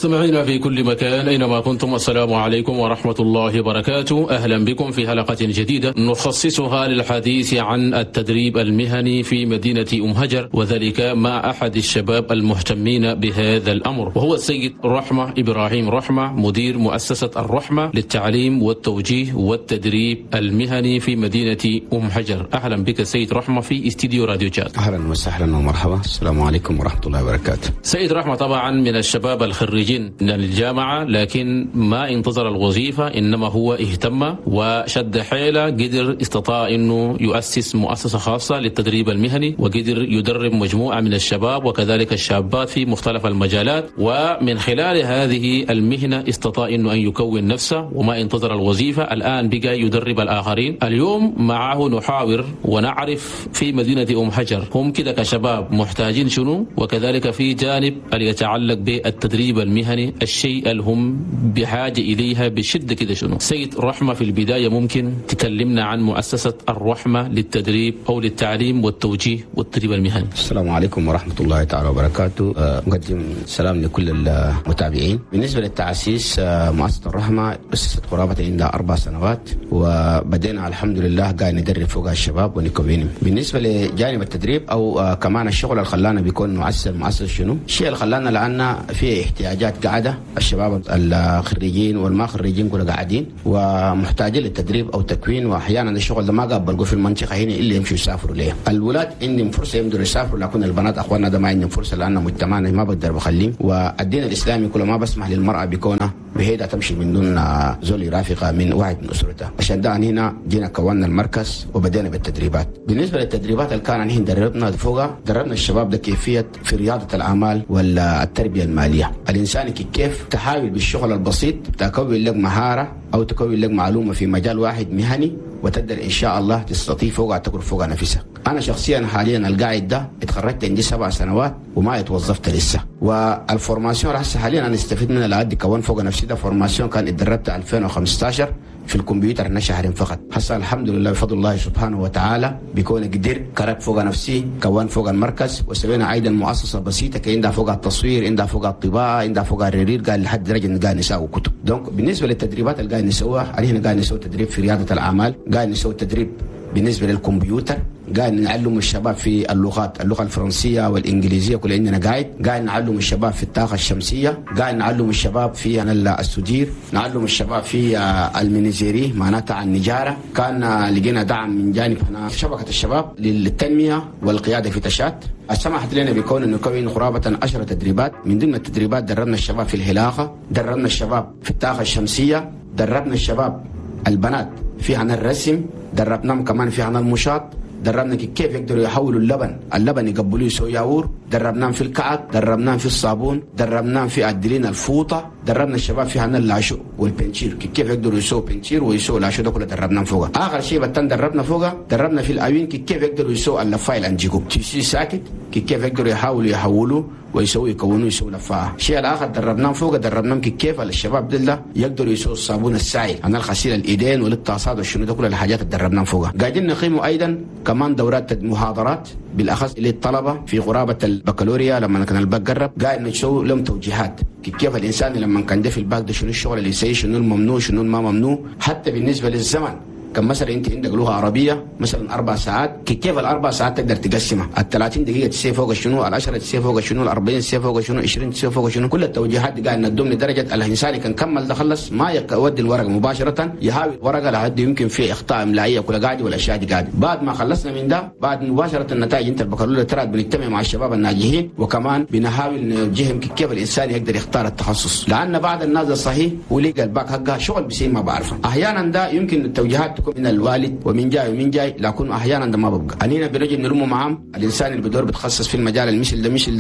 مستمعينا في كل مكان أينما كنتم، السلام عليكم ورحمة الله وبركاته. أهلا بكم في حلقة جديدة نخصصها للحديث عن التدريب المهني في مدينة أم هجر، وذلك مع أحد الشباب المهتمين بهذا الأمر، وهو السيد رحمة إبراهيم رحمة، مدير مؤسسة الرحمة للتعليم والتوجيه والتدريب المهني في مدينة أم هجر. أهلا بك سيد رحمة في استديو راديو جاد. أهلا وسهلا ومرحبا، السلام عليكم ورحمة الله وبركاته. سيد رحمة طبعا من الشباب الخريجين من الجامعة، لكن ما انتظر الوظيفة، إنما هو اهتم وشد حيله، قدر استطاع أنه يؤسس مؤسسة خاصة للتدريب المهني، وقدر يدرب مجموعة من الشباب وكذلك الشابات في مختلف المجالات، ومن خلال هذه المهنة استطاع أنه أن يكون نفسه وما انتظر الوظيفة. الآن بقى يدرب الآخرين. اليوم معه نحاور ونعرف في مدينة أم هجر هم كده كشباب محتاجين شنو، وكذلك في جانب اللي يتعلق بالتدريب المهني الشيء اللي هم بحاجة إليها بشدة كده شنو. سيد رحمة، في البداية ممكن تكلمنا عن مؤسسة الرحمة للتدريب أو للتعليم والتوجيه والتدريب المهني. السلام عليكم ورحمة الله تعالى وبركاته. مقدم سلام لكل المتابعين. بالنسبة للتأسيس، مؤسسة الرحمة أسست قرابة عندها 4 سنوات، وبدينا الحمد لله قاعد ندرب فوق الشباب ونكوينهم. بالنسبة لجانب التدريب أو كمان الشغل اللي خلانا بيكون مؤسس شنو؟ الشيء اللي خلانا لأن في احتياجات قاعدة، الشباب الخريجين والما خريجين كلهم قاعدين ومحتاجين للتدريب أو تكوين، وأحيانا الشغل ده ما قابلوا في المنطقة هنا إلا يمشوا يسافروا ليه. الولاد عندهم فرصة يقدروا يسافروا، لكن البنات أخواننا ده ما عندهم فرصة لأن مجتمعنا ما بقدر بخليهم، والدين الإسلامي كله ما بسمح للمرأة بكونها بهيدا تمشي من دون زول يرافقها من واحد من أسرتها. عشان ده هنا جينا كونا المركز وبدينا بالتدريبات. بالنسبة للتدريبات اللي كان هنا دربنا الشباب ده كيفية في رياضة الأعمال والتربية المالية. الإنسان كيف تحاول بالشغل البسيط تكون لك مهارة أو تكون لك معلومة في مجال واحد مهني، وتقدر إن شاء الله تستطيع فوقها تقر فوق نفسك. أنا شخصيا حاليا القاعد ده اتخرجت عندي 7 سنوات وما اتوظفت لسه، والفورماسيون هسه حاليا أنا استفيد منها لأدي كون فوق نفسي. ده فورماسيون كان اتدربت 2015 في الكمبيوتر 2 شهر فقط. هسه الحمد لله بفضل الله سبحانه وتعالى بيكون قدر كرك فوق نفسي، كون فوق المركز، وسوينا أيضا مؤسسة بسيطة عندها فوق التصوير، عندها فوق الطباعة، عندها فوق الرير، قال لحد درجة قاعد نساوي كتب. دونك بالنسبة للتدريبات اللي قاعد نسويها، علينا قاعد نسوي تدريب في ريادة الأعمال، قاعد نسوي تدريب بالنسبة للكمبيوتر، قاعد نعلم الشباب في اللغة الفرنسية والإنجليزية كل عندنا، قاعد نعلم الشباب في الطاقة الشمسية، قاعد نعلم الشباب في السجير، نعلم الشباب في المينيزيري معناتها النجارة. كان لقينا دعم من جانب شبكة الشباب للتنمية والقيادة في تشات. سمحت لنا بكون نكون قرابة 10 تدريبات. من ضمن التدريبات دربنا الشباب في الهلاقة، دربنا الشباب في الطاقة الشمسية، دربنا الشباب البنات في عن الرسم، دربناهم كمان في عن المشاط، دربنا كيف يقدروا يحولوا اللبن يقبلوه يسوي ياور، دربناهم في الكعك، دربناهم في الصابون، دربناهم في عدلين الفوطة، دربنا الشباب في عن اللاشو والبنشير، كيف يقدروا يسووا بنشير ويسووا لاشو، ده كله دربناهم فوقها. آخر شيء بتن دربنا فوقها، دربنا في الأوين كيف يقدروا يسووا اللفايل انجيكو تيسي ساكت، كيف يقدروا يحولوا يكونوا يسووا لفاها. الشيء الآخر دربناهم فوقها، دربناهم كيف الشباب دول يقدروا يسووا الصابون السائل عن الغسيل الإيدين وللطاسات والشنو، ده كل الحاجات اللي دربناهم فوقها. قاعدين نقيموا أيضا كمان دورات محاضرات بالأخص للطلبة في قرابة البكالوريا. لما كان الباك قرب قاعد نسوي لهم توجيهات كيف الإنسان لما كان ده في الباك ده شنو الشغل اللي يسوي، شنو الممنوع شنو ما ممنوع. حتى بالنسبة للزمن، كم مثلا انت عندك لغه عربيه مثلا 4 ساعات، كيف ال4 ساعات تقدر تقسمها؟ ال30 دقيقه تسير فوق شنو، ال10 تسير فوق شنو، ال40 تسير فوق شنو، 20 تسير فوق شنو. كل التوجيهات دي قاعد ندوم لدرجه الانسان كان كمل ده خلص ما يودي الورقه مباشره، يحاول ورقه لحد يمكن في اخطاء املائيه كل قاعد والاشياء دي قاعد. بعد ما خلصنا من ده، بعد مباشره النتائج انت البكالوريا ترى بنجتمع مع الشباب الناجحين، وكمان بنحاول نوجههم كيف الانسان يقدر يختار التخصص، لان بعض الناس الصحيح ولقى الباك حقها شغل بسيط ما بعرفه. احيانا ده يمكن التوجيهات تكون من الوالد ومن جاي، لكن احيانا ده ما ببقى. انينا بنجي نلمه معهم. الانسان اللي بدور بتخصص في المجال المثل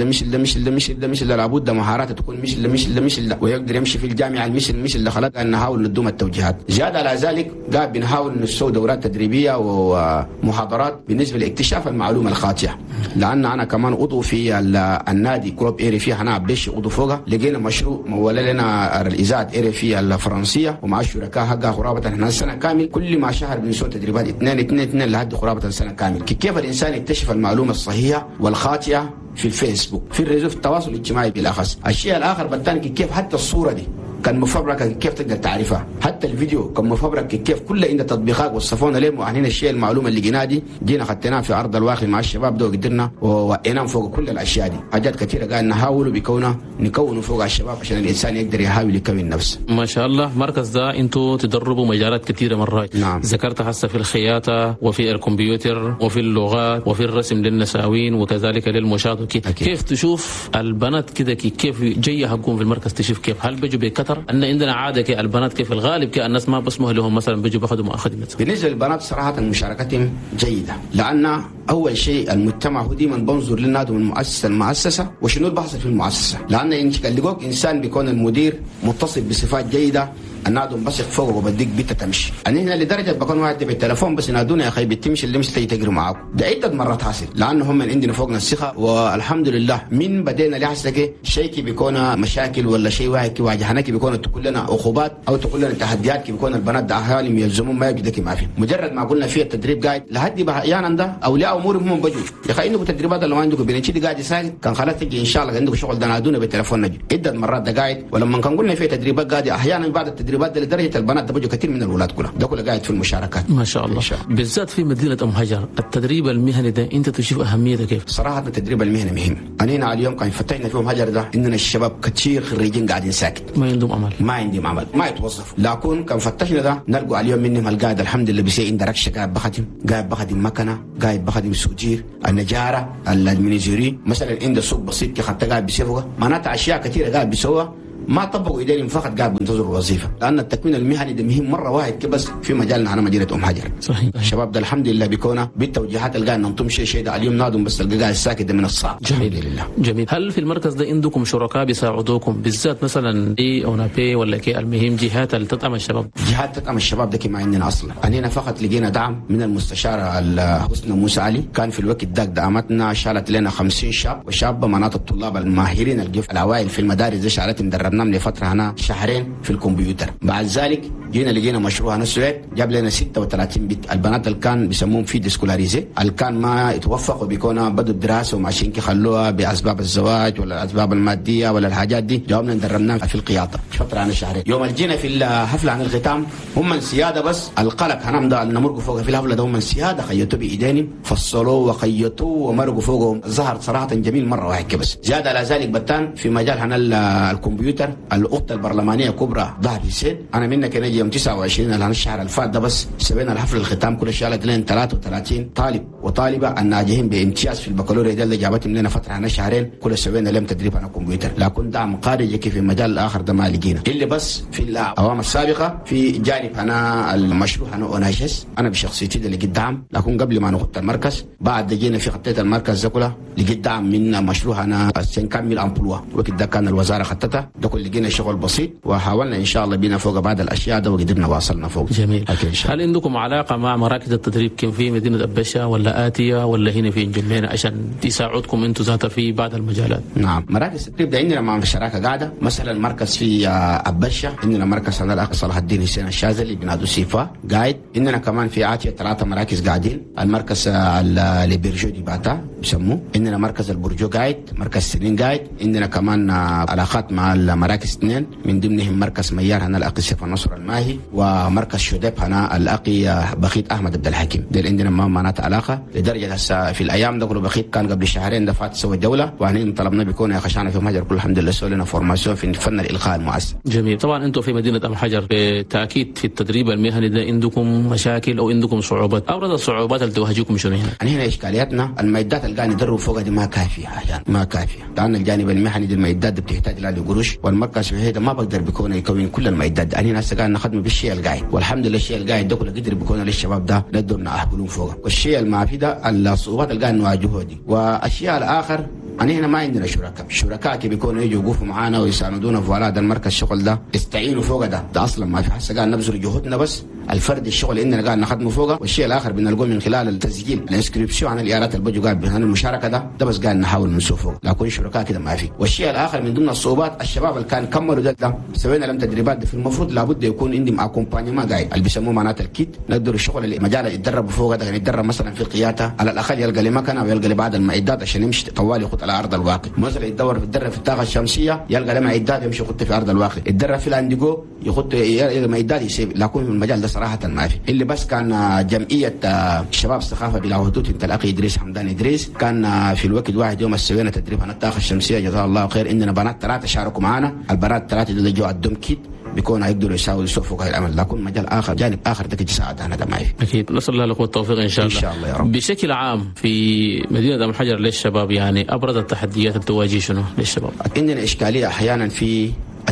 ده لابد مهاراته تكون مثل ده ويقدر يمشي في الجامعه المثل ده. خلق ان نحاول ندوم التوجيهات. زاد على ذلك قاعد بنحاول نسوي دورات تدريبيه ومحاضرات بالنسبه لاكتشاف المعلومه الخاطئه، لان انا كمان عضو في النادي كروب ايري فيها انا عبيش عضو فوقها. لقينا مشروع مولى لنا الاذاعه ايري في الفرنسيه ومع الشركاء حقها قرابه احنا سنه كامل، كل ما شهر بنسوي تدريبات 2 لحد قرابه سنه كامل. كيف الانسان يكتشف المعلومه الصحيحه والخاطئه في الفيسبوك، في الريزو، في التواصل الاجتماعي بالاخص. الشيء الاخر بالثاني كيف حتى الصوره دي كان مفبركه كيف تقدر تعرفها، حتى الفيديو كان مفبرك كيف كل عند تطبيقات وصفونا لهم. وهنا الشيء المعلومه اللي جينا دي جينا خدناها في ارض الواقع مع الشباب ده وقدرنا ووقيناهم فوق كل الاشياء دي. حاجات كثيره قاعد نحاولوا نكونوا فوق الشباب عشان الانسان يقدر يحاول يكون نفسه. ما شاء الله. مركز ده انتوا تدربوا مجالات كثيره مرات. نعم. ذكرت هسه في الخياطه وفي الكمبيوتر وفي اللغات وفي الرسم للنساوين وكذلك للمشاط. كيف تشوف البنات كده كيف جايه حقهم في المركز؟ تشوف كيف هل بيجوا بكتر؟ ان عندنا عاده البنات كيف الغالب الناس ما بسمح لهم مثلا بيجوا بياخذوا خدمات. بالنسبه للبنات صراحه مشاركتهم جيده، لان اول شيء المجتمع هو ديما بنظر للنادي من المؤسسه وشنو اللي بيحصل في المؤسسه، لان اللي لقوك انسان بيكون المدير متصل بصفات جيده النادم بثق فوق وبديك بيت تمشي. انا هنا لدرجه بكون واحد بالتليفون بس ينادوني يا اخي بتمشي اللي مش تجري معاكم. ده عده مرات حاصل لانه هم عندنا فوقنا الثقه والحمد لله. من بدينا لحسك شيء كي بيكون مشاكل ولا شيء واحد كي واجهنا كي بيكون تقول لنا عقوبات او تقول لنا تحديات كي بيكون البنات ده اهالي يلزمون ما يجدك ما في. مجرد ما قلنا فيه التدريب قاعد لحد احيانا ده اولياء امورهم هم بجوا يا اخي عندكم تدريبات ولا ما عندكم بنشي قاعد ساكت كان خلاص تجي ان شاء الله عندكم شغل ده نادونا بالتليفون نجي. عده مرات ده قاعد ولما كان قلنا فيه تدريبات قاعد احيانا بعد التدريبات ده لدرجه البنات ده بيجوا كثير من الولاد كلها ده كله قاعد في المشاركات. ما شاء الله. بالذات في مدينه ام حجر التدريب المهني ده انت تشوف اهميته كيف؟ صراحه التدريب المهني مهم. انا على اليوم كان فتحنا في ام حجر ده اننا الشباب كثير خريجين قاعدين ساكت ما عندهم عمل ما يتوظفوا. لكن كان فتحنا ده نلقوا على اليوم منهم القاعد الحمد لله بيسي عند ركشه قاعد بخدم مكنه قاعد بخدم سوجير النجاره المنيزيري مثلا عنده سوق بسيط كي حتى قاعد بيسويها معناتها اشياء كثيره قاعد بيسويها ما طبقوا ايديهم فقط قاعد بينتظروا الوظيفه. لان التكوين المهني ده مهم مره واحد بس في مجالنا انا مدينه ام حجر. صحيح. الشباب ده الحمد لله بيكون بالتوجيهات اللي قاعد ننطم شيء ده اليوم نادم بس القى قاعد ساكت ده من الصعب. جميل لله. جميل. هل في المركز ده عندكم شركاء بيساعدوكم بالذات مثلا اي او نابي ولا كي المهم جهات اللي تدعم الشباب؟ جهات تدعم الشباب ده ما عندنا اصلا. انا فقط لقينا دعم من المستشاره حسنى موسى علي. كان في الوقت ده دعمتنا شالت لنا 50 شاب وشابه مناطق الطلاب الماهرين العوائل في المدارس دي شالتهم دربناهم لفتره هنا شهرين في الكمبيوتر. بعد ذلك لقينا مشروع نسويت جاب لنا 36 بيت. البنات اللي كان بيسموهم في ديسكولاريزي اللي كان ما يتوفقوا بيكونوا بدوا الدراسه وماشيين يخلوها باسباب الزواج ولا الاسباب الماديه ولا الحاجات دي جاوبنا دربناهم في القياده فتره عن شهرين. يوم الجينا في الحفله عن الختام هم السياده بس القلق هنام ده نمرقوا فوق في الحفله ده هم السياده خيطوا بايدينهم فصلوا وخيطوا ومرقوا فوقهم. ظهر صراحه جميل مره واحد بس. زاد على ذلك بتان في مجال هنا الكمبيوتر الأوضة البرلمانية كبرى ظهر السيد. أنا منك نجي يوم 29 الشهر الفات ده بس سوينا الحفل الختام كل شالت لين 33 طالب وطالبة الناجحين بامتياز في البكالوريا ده اللي جابتهم لنا فترة عن شهرين كل سوينا لهم تدريب على الكمبيوتر. لكن دعم خارجي في المجال الآخر ده ما لقينا اللي بس في الأعوام السابقة في جانب أنا المشروع أنا أوناجس أنا بشخصيتي ده لقيت دعم. لكن قبل ما نخط المركز بعد جينا في خطية المركز ده كله لقيت دعم من مشروع أنا سنكمل أمبلوا وقت ده كان الوزارة خطتها ده كل لقينا شغل بسيط وحاولنا ان شاء الله بينا فوق بعض الاشياء ده وقدرنا واصلنا فوق. جميل. هل عندكم علاقه مع مراكز التدريب كم في مدينه ابشا ولا اتيه ولا هنا في جمينة عشان تساعدكم انتم ذاتها في بعض المجالات؟ نعم مراكز التدريب ده عندنا مع شراكه قاعده. مثلا مركز في ابشا عندنا مركز عند الاخ صلاح الدين حسين الشاذلي بنادو سيفا قاعد. عندنا كمان في اتيه 3 مراكز قاعدين. المركز البرجو دي باتا بسموه. عندنا مركز البرجو قاعد. مركز سنين قاعد. عندنا كمان علاقات مع المراكز 2 من ضمنهم مركز ميار هنا الاقي سيف النصر الماهي ومركز شديب هنا الاقي بخيت احمد عبد الحكيم. دي عندنا ما معناتها علاقه لدرجه هسه في الايام ده كله بخيت كان قبل شهرين دفعت سوى الدوله وهنا طلبنا بيكون يا خشانه في مهجر كل الحمد لله سوى لنا فورماسيون في فن الالقاء المؤثر. جميل. طبعا انتم في مدينه ام حجر بالتاكيد في التدريب المهني ده عندكم مشاكل او عندكم صعوبات. ابرز الصعوبات اللي تواجهكم شنو هنا؟ هنا اشكالياتنا المعدات اللي قاعد ندرب فوقها دي ما كافيه احيانا ما كافيه. لان الجانب المهني دي المعدات دي بتحتاج لها قروش والمركز في هذا ما بقدر بيكون كل المعدات. انا هسه قاعد نخدم بالشيء القاعد والحمد لله الشيء القاعد ده كله قدر بيكون للشباب ده نقدر نأهلهم فوقه. والشيء ما في ده الصعوبات اللي قاعد نواجهها دي. والشيء الاخر أنا هنا ما عندنا شركاء كي بيكونوا يجوا يوقفوا معانا ويساندونا في هذا المركز الشغل ده يستعينوا فوق ده أصلا ما في حسه. قاعد نبذل جهودنا بس الفرد الشغل إننا قاعد نخدمه فوقه، والشيء الآخر بنلقوه من خلال التسجيل الانسكريبسيون عن الإيرادات اللي بيجوا قاعد بهذه المشاركة ده بس قاعد نحاول نسوق فوق، لكن شركاء كده ما في. والشيء الآخر من ضمن الصعوبات الشباب اللي كان كملوا ده سوينا لهم تدريبات ده، في المفروض لابد يكون عندهم اكومبانيما قاعد اللي بيسموه معناته الكيت، نقدر الشغل اللي مجال يتدربوا فوق ده، يعني يتدرب مثلا في القياده على الاقل يلقى لي مكنه ويلقى لي بعض المعدات عشان يمشي طوال يخط على ارض الواقع، مثلا يتدرب في الطاقه الشمسيه يلقى له معدات يمشي يخط في ارض الواقع، يتدرب في الانديجو يخط معدات يسيب. لكن المجال ده صراحه ما في. اللي بس كان جمعيه الشباب الثقافه بلا حدود انت الاخي ادريس حمدان ادريس كان في الوقت واحد يوم سوينا تدريب عن الطاقه الشمسيه جزاه الله خير، عندنا بنات 3 شاركوا معنا، البنات 3 اللي جو عندهم كيت بيكون يقدروا يساووا فوق هذا العمل، لكن مجال اخر جانب اخر تجي تساعد انا ده معي. اكيد نسال الله لكم التوفيق ان شاء الله. ان شاء الله يا رب. بشكل عام في مدينه ام الحجر للشباب يعني ابرز التحديات اللي تواجه شنو للشباب؟ عندنا اشكاليه احيانا في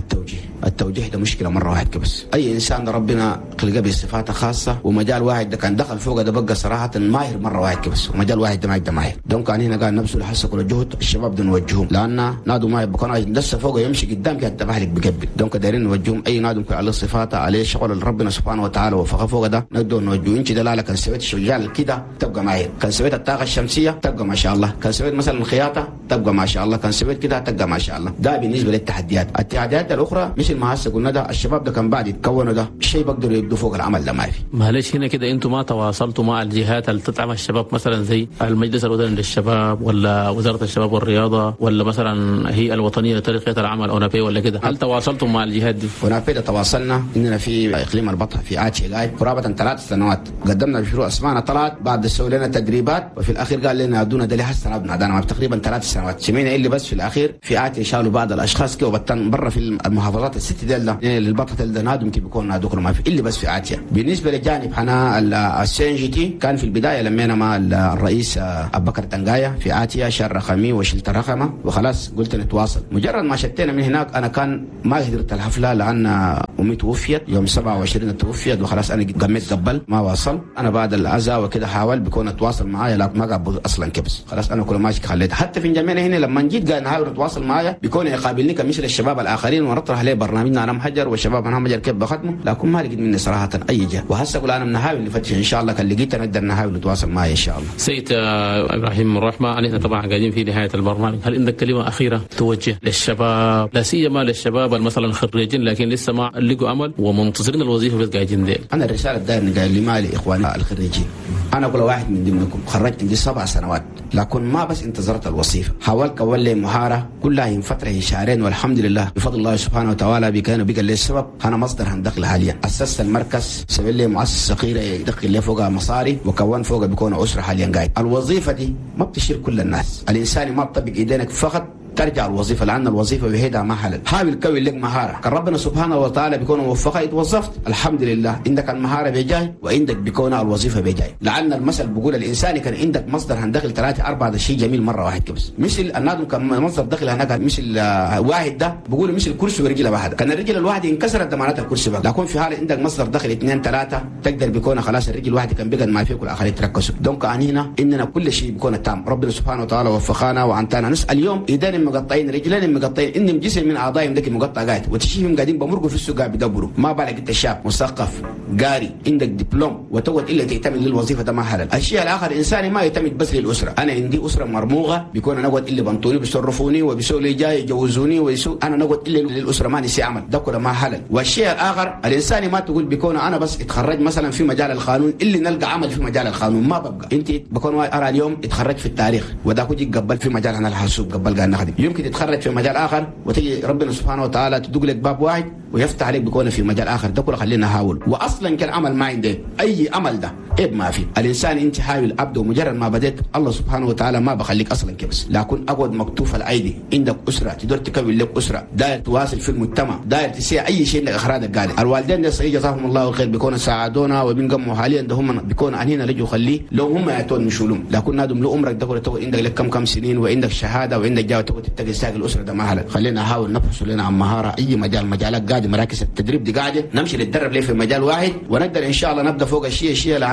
التوجيه ده مشكله مره واحد بس. اي انسان ده ربنا خلقه بصفات خاصه ومجال واحد ده كان دخل فوق ده بقى صراحه ماهر مره واحد بس، ومجال واحد ده ما يقدر ماهر. دونك كان هنا قاعد نفسه لحسه كل الجهد الشباب ده نوجههم، لان نادوا ما بكون لسه فوق يمشي قدام كده تبع لك بقبل. دونك دايرين نوجههم اي نادوا على صفاته عليه شغل اللي ربنا سبحانه وتعالى وفقه فوق ده نقدر نوجهه. انت دلاله كان سويت شغال كده تبقى ماهر، كان سويت الطاقه الشمسيه تبقى ما شاء الله، كان سويت مثلا الخياطه تبقى ما شاء الله، كان سويت كده تبقى ما شاء الله. ده بالنسبه للتحديات. التحديات الاخرى مثل ما هسه قلنا ده الشباب ده كان بعد يتكونوا ده شيء بقدروا يبدوا فوق العمل ده ما في. معلش هنا كده انتم ما تواصلتوا مع الجهات اللي تدعم الشباب مثلا زي المجلس الوطني للشباب ولا وزاره الشباب والرياضه ولا مثلا هي الوطنيه لترقيه العمل اونابي ولا كده؟ هل تواصلتم مع الجهات دي؟ اونابي ده تواصلنا اننا في اقليم البطح في اتشي قاعد قرابه 3 سنوات قدمنا بشروع اسمعنا طلعت بعد سووا لنا تدريبات وفي الاخير قال لنا ادونا ده لحد سنه ابننا تقريبا 3 سنوات. سمعنا اللي بس في الاخير في اتشي شالوا بعض الاشخاص كده وبطن برا في المحافظات الست دي للبطح ده نادم كي بيكون نادوكنا ما في اللي بس في اتشي. بالنسبه للجانب حنا السي ان جي تي كان في البدايه لمينا مع الرئيس ابو بكر تنقايه في اتيا شهر رقمي وشلت رقمه وخلاص قلت نتواصل. مجرد ما شتينا من هناك انا كان ما قدرت الحفله لان امي توفيت يوم 27 توفيت وخلاص انا قميت قبل ما واصل. انا بعد الاذى وكده حاول بكون اتواصل معايا لكن ما قبل اصلا كبس خلاص انا كل ماشي خليت. حتى في جميعنا هنا لما جيت قاعد نحاول نتواصل معايا بيكون يقابلني كمثل الشباب الاخرين ونطرح عليه برنامجنا انا محجر والشباب انا محجر كيف بخدمه، لكن ما لقيت مني صراحه اي جهه. وهسه اقول انا بنحاول نفتش ان شاء الله كان لقيت نقدر نحاول نتواصل معايا ان شاء الله. سيد ابراهيم الرحمه نحن طبعا قاعدين في نهايه البرنامج، هل عندك كلمه اخيره توجه للشباب لا سيما للشباب مثلا خريجين لكن لسه ما لقوا عمل ومنتظرين الوظيفه بس قاعدين ديل؟ انا الرساله دايما قال لي مالي اخواني الخريجين، انا كل واحد من ضمنكم خرجت عندي 7 سنوات لكن ما بس انتظرت الوظيفه، حاولت كون لي مهاره كلها من فتره شهرين والحمد لله بفضل الله سبحانه وتعالى بقى لي السبب انا مصدر هندخل حاليا. اسست المركز سوي لي مؤسسه صغيره يدخل لي فوقها مصاري وكون فوقها بيكون اسره حاليا قاعد. الوظيفه دي ما بتشيل كل الناس، الانسان ما بتطبق ايدينك فقط ترجع الوظيفه لان الوظيفه بهيدها ما حلل. حاول كون لك مهاره كان ربنا سبحانه وتعالى بيكون موفقه اتوظفت الحمد لله عندك المهاره بجاي وعندك بيكون الوظيفه بجاي. لعن المثل بيقول الانسان كان عندك مصدر هندخل 3 4 ده شيء جميل مره واحد كبس. مثل النادم كان مصدر دخل هناك مثل واحد ده بيقولوا مثل كرسي ورجل واحده كان الرجل الواحد انكسرت ضمانات الكرسي بقى، لكن في حال عندك مصدر دخل 2 3 تقدر بيكون خلاص الرجل الواحد كان بيقعد ما فيك والاخرين يتركزوا. دونك هنا اننا كل شيء بيكون تام. ربنا سبحانه وتعالى وفقنا وعنتنا نسال اليوم ايدين مقطعين رجلين مقطعين انهم جسم من اعضائهم ذاك مقطع قاعد وتشوفهم قاعدين بمرقوا في السوق قاعد بيدبروا. ما بالك انت شاب مثقف قاري عندك دبلوم وتقعد الا تعتمد للوظيفه ده ما حلال. الشيء الاخر انساني ما يعتمد بس للاسره، انا عندي اسره مرموقه بيكون انا اقعد الا بنطوني بيصرفوني وبيسووا لي جاي يجوزوني ويسووا انا نقعد الا للاسره ما نسي عمل ده كله ما حلال. والشيء الاخر الانساني ما تقول بيكون انا بس اتخرج مثلا في مجال القانون اللي نلقى عمل في مجال القانون ما ببقى. انت بكون ارى اليوم اتخرج في التاريخ وذاك يجي قبل في مجال انا الحاسوب قبل قاعد نخدم، يمكن تتخرج في مجال اخر وتجي ربنا سبحانه وتعالى تدق لك باب واحد ويفتح عليك بكون في مجال اخر. ده كله خلينا نحاول. واصلا كان عمل ما عندي اي عمل ده عيب ما في. الانسان انت حاول ابدا ومجرد ما بديت الله سبحانه وتعالى ما بخليك اصلا كبس، لكن اقعد مكتوف الايدي عندك اسره تقدر تكون لك اسره داير تواصل في المجتمع داير تسيع اي شيء انك اخراجك قاعد. الوالدين ده صحيح جزاهم الله الخير بيكونوا ساعدونا وبنقموا حاليا ده هم بيكون عنينا لجوا خليه لو هم يعطون مشولهم، لكن نادم له عمرك ده كله عندك لك كم سنين وعندك شهاده وعندك جاي تقعد تتقي ساق الاسره ده ما حلال. خلينا نحاول نبحث لنا عن مهاره اي مجالات قاعده مراكز التدريب دي قاعده نمشي نتدرب ليه في مجال واحد ونقدر ان شاء الله نبدا فوق الشيء لان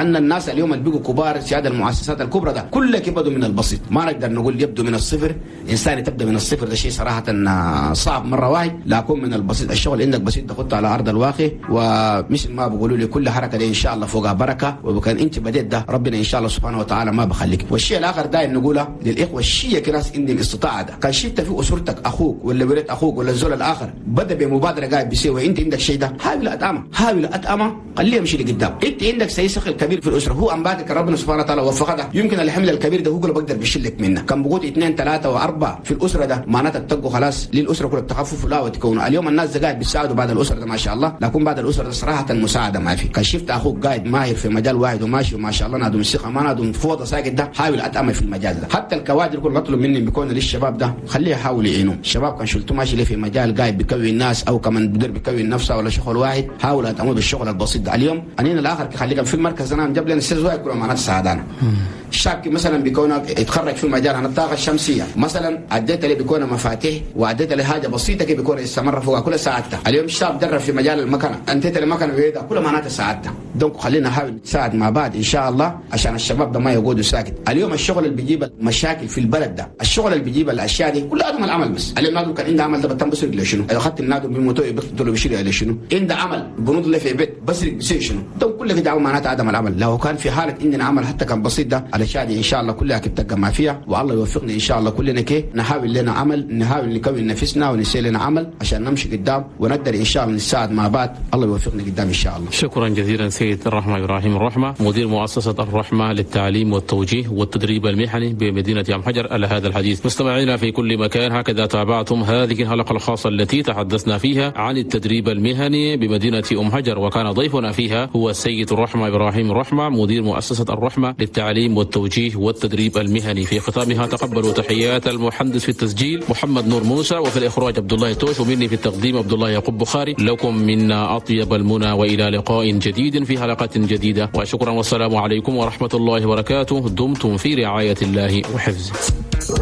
لان الناس اليوم اللي بقوا كبار سياده المؤسسات الكبرى ده كلها بدوا من البسيط، ما نقدر نقول يبدو من الصفر. انسان تبدا من الصفر ده شيء صراحه صعب مره واحد، لكن من البسيط الشغل عندك بسيط تخطه على ارض الواقع، ومثل ما بيقولوا لي كل حركه دي ان شاء الله فوقها بركه، وكان انت بديت ده ربنا ان شاء الله سبحانه وتعالى ما بخليك. والشيء الاخر دايما نقوله للاخوه الشيعة كناس عندهم استطاعه ده، كان شفت في اسرتك اخوك ولا ولد اخوك ولا الزول الاخر بدا بمبادره قاعد بيسوي انت عندك شيء ده، حاول اتامه خليه يمشي لقدام. انت عندك سيسخ الكبير في الاسره، هو امبارح ربنا سبحانه وتعالى وفقه ده، يمكن الحمل الكبير ده هو اللي بقدر بيشلك منه، كان بقول 2 3 و4 في الاسره ده معناتها تتقوا خلاص للاسره كلها تخففوا لا وتكونوا. اليوم الناس ده قاعد بيساعدوا بعد الاسره ده ما شاء الله، لكن بعد الاسره ده صراحه المساعده ما في. كان شفت اخوك قاعد ماهر في مجال واحد وماشي وما شاء الله نادم الثقه ما نادم فوضى ساكت ده، حاول اتامل في المجال ده. حتى الكوادر كل بطلب مني بيكون للشباب ده خليه يحاول يعينوا الشباب. كان شلتوا ماشي ليه في مجال قاعد بيكوي الناس او كمان بدر بيكوي نفسه ولا شغل واحد، حاول اتامل بالشغل البسيط ده. اليوم انين الاخر خليك في المركز انا جاب لنا السيز واحد كله معناته سعدانه. الشاب مثلا بيكون يتخرج في مجال عن الطاقه الشمسيه مثلا، اديت له بيكون مفاتيح واديت له حاجه بسيطه كي بيكون يستمر فوق كل ساعته. اليوم الشاب درب في مجال المكنه، انتهت المكنه بيدا كل معناته ساعته. دونك خلينا نحاول نساعد مع بعض ان شاء الله عشان الشباب ده ما يقعدوا ساكت. اليوم الشغل اللي بيجيب مشاكل في البلد ده، الشغل اللي بيجيب الاشياء دي كل ادم العمل بس. اليوم نادم كان عنده عمل ده بتم بسرق له شنو؟ اذا اخذت النادم بموتو بيقتلوا بيشيل له شنو؟ عنده عمل بنود له في بيت بسرق بيصير شنو؟ دونك كل كده معناته عدم العمل. لو كان في حاله عندنا عمل حتى كان بسيط ده الاشياء دي ان شاء الله كلها كتبقى ما فيها، والله يوفقنا ان شاء الله كلنا كي نحاول لنا عمل، نحاول نكون نفسنا ونسوي لنا عمل عشان نمشي قدام ونقدر ان شاء الله نساعد مع بعض. الله يوفقنا قدام ان شاء الله. شكرا جزيلا سيد الرحمة إبراهيم الرحمة، مدير مؤسسة الرحمة للتعليم والتوجيه والتدريب المهني بمدينة أم حجر، على هذا الحديث. مستمعينا في كل مكان، هكذا تابعتم هذه الحلقة الخاصة التي تحدثنا فيها عن التدريب المهني بمدينة أم حجر، وكان ضيفنا فيها هو السيد الرحمة إبراهيم الرحمة، مدير مؤسسة الرحمة للتعليم والتوجيه والتدريب المهني. في ختامها تقبلوا تحيات المحدث في التسجيل محمد نور موسى، وفي الإخراج عبد الله توش، ومني في التقديم عبد الله يعقوب بخاري. لكم منا أطيب المنى وإلى لقاء جديد في حلقة جديدة، وشكرا والسلام عليكم ورحمة الله وبركاته. دمتم في رعاية الله وحفظه.